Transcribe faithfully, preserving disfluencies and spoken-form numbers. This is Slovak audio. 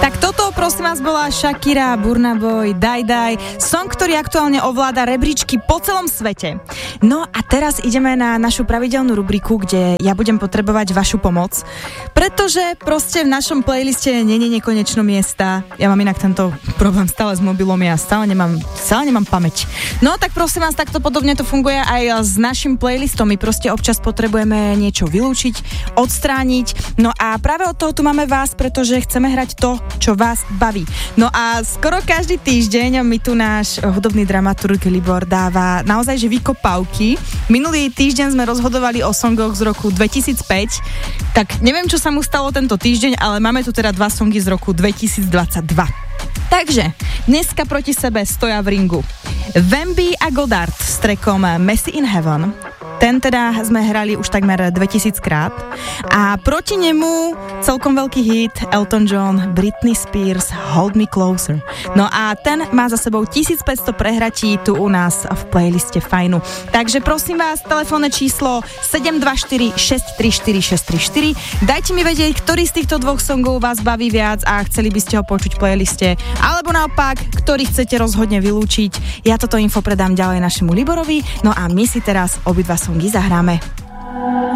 Tak toto, prosím vás, bola Shakira, Burna Boy, Die Die, song, ktorý aktuálne ovláda rebríčky po celom svete. No a teraz ideme na našu pravidelnú rubriku, kde ja budem potrebovať vašu pomoc, pretože proste v našom playliste nie je nekonečno miesta. Ja mám inak tento problém stále s mobilom, ja stále nemám, stále nemám pamäť. No tak prosím vás, takto podobne to funguje aj s našim playlistom. My proste občas potrebujeme niečo vylúčiť, odstrániť. No a práve od toho tu máme vás, pretože chceme hrať to, čo vás baví. No a skoro každý týždeň mi tu náš hudobný dramaturg Libor dáva naozaj že vykopávky. Minulý týždeň sme rozhodovali o songoch z roku dvetisícpäť, tak neviem, čo sa mu stalo tento týždeň, ale máme tu teda dva songy z roku dvetisícdvadsaťdva. Takže, dneska proti sebe stoja v ringu Wemby a Goddard s trackom Messy in Heaven. Ten teda sme hrali už takmer dvetisíc krát. A proti nemu celkom veľký hit Elton John, Britney Spears, Hold Me Closer. No a ten má za sebou tisícpäťsto prehratí tu u nás v playliste Fajnu. Takže prosím vás, telefónne číslo sedem dva štyri šesť tri štyri šesť tri štyri. Dajte mi vedieť, ktorý z týchto dvoch songov vás baví viac a chceli by ste ho počuť v playliste. Alebo naopak, ktorý chcete rozhodne vylúčiť. Ja toto info predám ďalej našemu Liborovi. No a my si teraz obidva songy zahráme.